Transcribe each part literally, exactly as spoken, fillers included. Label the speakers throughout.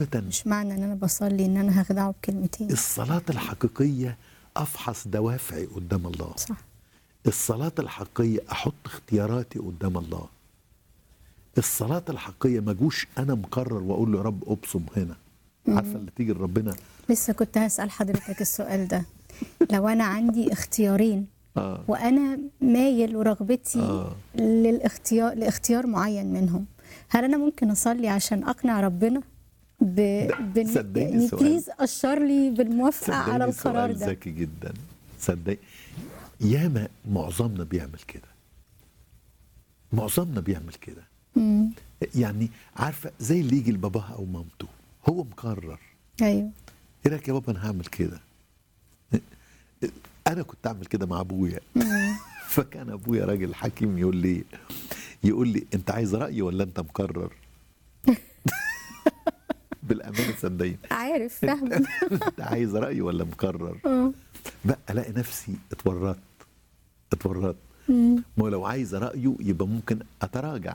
Speaker 1: عامة
Speaker 2: مش معنى ان انا بصلي ان انا هخدعه بكلمتين.
Speaker 1: الصلاة الحقيقية أفحص دوافعي قدام الله.
Speaker 2: صح.
Speaker 1: الصلاة الحقيقية أحط اختياراتي قدام الله. الصلاة الحقيقية ما جوش أنا مقرر وأقول له يا رب أبصم هنا. عارفة اللي تيجي لربنا
Speaker 2: لسه كنت هسأل حضرتك السؤال ده. لو انا عندي اختيارين
Speaker 1: آه.
Speaker 2: وانا مايل ورغبتي
Speaker 1: آه.
Speaker 2: للاختيار لاختيار معين منهم، هل انا ممكن اصلي عشان اقنع ربنا ب... بن...
Speaker 1: صدقني
Speaker 2: يعني
Speaker 1: سؤال.
Speaker 2: بليز اشر لي بالموافقه على
Speaker 1: صدقني
Speaker 2: القرار
Speaker 1: سؤال
Speaker 2: ده؟
Speaker 1: ذكي جدا. صدقني ياما معظمنا بيعمل كده. معظمنا بيعمل كده.
Speaker 2: مم.
Speaker 1: يعني عارفة زي اللي يجي لباباها أو مامته هو مقرر.
Speaker 2: ايوه.
Speaker 1: ايه رايك يا بابا انا هعمل كده؟ انا كنت اعمل كده مع ابويا. فكان ابويا راجل حكيم يقول لي يقول لي انت عايز رايي ولا انت مقرر؟ بالامانه صدقيني
Speaker 2: عارف فاهم.
Speaker 1: انت عايز رايي ولا مقرر؟
Speaker 2: اه.
Speaker 1: بقى الاقي نفسي اتورطت اتورطت
Speaker 2: مم.
Speaker 1: ما لو عايز رايه يبقى ممكن اتراجع.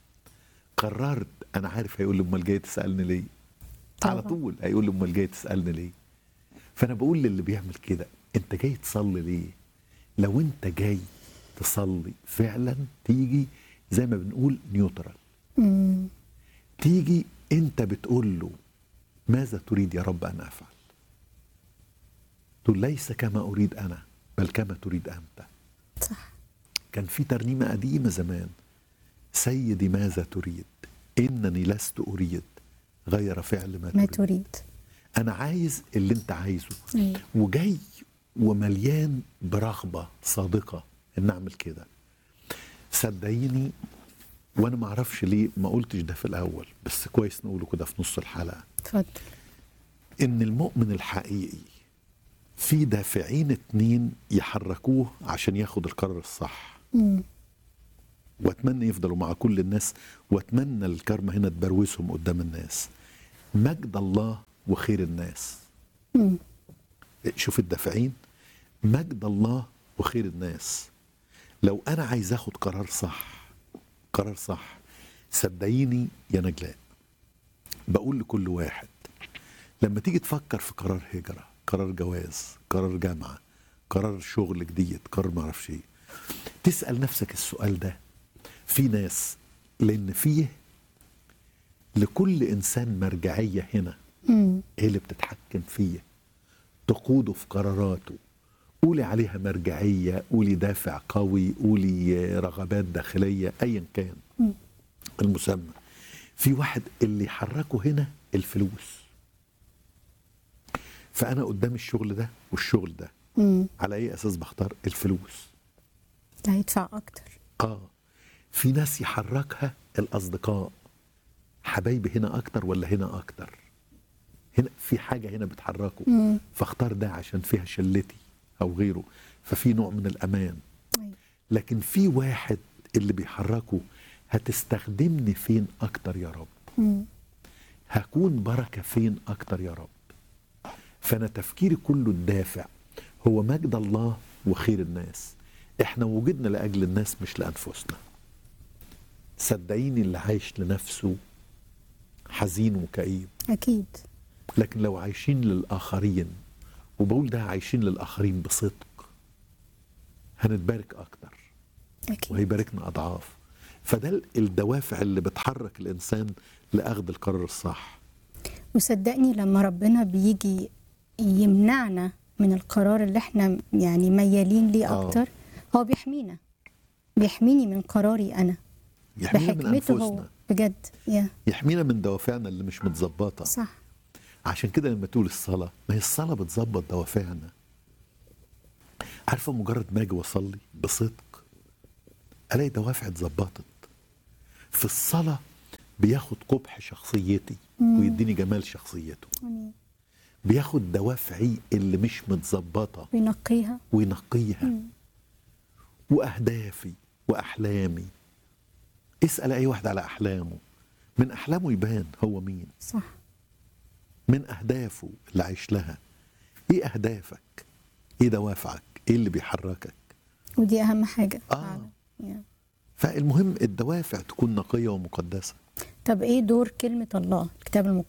Speaker 1: قررت انا عارف هيقول لي امال جاي تسالني ليه؟ على
Speaker 2: طبعا.
Speaker 1: طول هيقول لي امال جاي تسالني ليه؟ فانا بقول للي بيعمل كده انت جاي تصلي ليه؟ لو انت جاي تصلي فعلا تيجي زي ما بنقول نيوترال.
Speaker 2: مم.
Speaker 1: تيجي انت بتقول له ماذا تريد يا رب ان افعل؟ تقول ليس كما اريد انا بل كما تريد انت.
Speaker 2: صح.
Speaker 1: كان في ترنيمه قديمه زمان، سيدي ماذا تريد؟ انني لست اريد غير فعل ما,
Speaker 2: ما
Speaker 1: تريد.
Speaker 2: تريد.
Speaker 1: انا عايز اللي انت عايزه.
Speaker 2: أيوة.
Speaker 1: وجاي ومليان برغبه صادقه ان اعمل كده. صدقيني وانا ما اعرفش ليه ما قلتش ده في الاول، بس كويس نقوله كده في نص الحلقه.
Speaker 2: اتفضل.
Speaker 1: ان المؤمن الحقيقي في دافعين اتنين يحركوه عشان ياخد القرار الصح.
Speaker 2: مم.
Speaker 1: واتمنى يفضلوا مع كل الناس، واتمنى الكرمة هنا تبروسهم قدام الناس. مجد الله وخير الناس.
Speaker 2: مم.
Speaker 1: شوف الدافعين، مجد الله وخير الناس. لو انا عايز اخد قرار صح قرار صح صدقيني يا نجلاء، بقول لكل واحد لما تيجي تفكر في قرار هجرة، قرار جواز، قرار جامعة، قرار شغل جديد، قرار معرفش ايه، تسأل نفسك السؤال ده. في ناس لان فيه لكل انسان مرجعية هنا
Speaker 2: مم.
Speaker 1: هي اللي بتتحكم فيه تقوده في قراراته. قولي عليها مرجعية، قولي دافع قوي، قولي رغبات داخلية، ايا كان
Speaker 2: مم.
Speaker 1: المسمى. في واحد اللي يحركه هنا الفلوس. فانا قدام الشغل ده والشغل ده،
Speaker 2: مم.
Speaker 1: على اي اساس بختار؟ الفلوس.
Speaker 2: ده هيدفع اكتر.
Speaker 1: اه في ناس يحركها الاصدقاء، حبايبي هنا اكتر ولا هنا اكتر؟ هنا في حاجه هنا بتحركه،
Speaker 2: مم.
Speaker 1: فاختار ده عشان فيها شلتي او غيره، ففي نوع من الامان.
Speaker 2: أيوة.
Speaker 1: لكن في واحد اللي بيحركه هتستخدمني فين اكتر يا رب؟
Speaker 2: مم.
Speaker 1: هكون بركه فين اكتر يا رب؟ فانا تفكيري كله الدافع هو مجد الله وخير الناس. احنا وجدنا لاجل الناس مش لانفسنا. صدقيني اللي عايش لنفسه حزين وكئيب.
Speaker 2: اكيد.
Speaker 1: لكن لو عايشين للاخرين، وبقول ده عايشين للاخرين بصدق، هنتبارك اكتر
Speaker 2: اكيد.
Speaker 1: وهيباركنا اضعاف. فده الدوافع اللي بتحرك الانسان لاخذ القرار الصح.
Speaker 2: وصدقني لما ربنا بيجي يمنعنا من القرار اللي احنا يعني ميالين ليه
Speaker 1: آه.
Speaker 2: اكتر، هو بيحمينا، بيحميني من قراري انا
Speaker 1: يحمينا من
Speaker 2: بحكمته هو
Speaker 1: انفسنا،
Speaker 2: بجد. يا
Speaker 1: يحمينا من دوافعنا اللي مش متظبطه.
Speaker 2: صح.
Speaker 1: عشان كده لما تقول الصلاه، ما هي الصلاه بتظبط دوافعنا. عارفه مجرد ما اجي واصلي بصدق الاقي دوافعي اتظبطت. في الصلاه بياخد قبح شخصيتي
Speaker 2: مم.
Speaker 1: ويديني جمال شخصيته.
Speaker 2: آمين.
Speaker 1: بياخد دوافعي اللي مش متظبطه
Speaker 2: وينقيها.
Speaker 1: وينقيها.
Speaker 2: مم.
Speaker 1: واهدافي واحلامي. اسال اي واحد على احلامه، من احلامه يبان هو مين.
Speaker 2: صح.
Speaker 1: من اهدافه اللي عايش لها. ايه اهدافك؟ ايه دوافعك؟ ايه اللي بيحركك؟
Speaker 2: ودي اهم حاجه
Speaker 1: آه.
Speaker 2: فعلا. يا.
Speaker 1: فالمهم الدوافع تكون نقيه ومقدسه.
Speaker 2: طب ايه دور كلمه الله الكتاب المقدس